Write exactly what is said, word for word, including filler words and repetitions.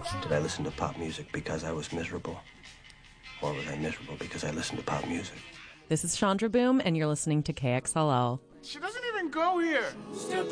songs? Did I listen to pop music because I was miserable? Or was I miserable because I listened to pop music? This is Chandra Boom, and you're listening to K X L L. She doesn't even go here. Step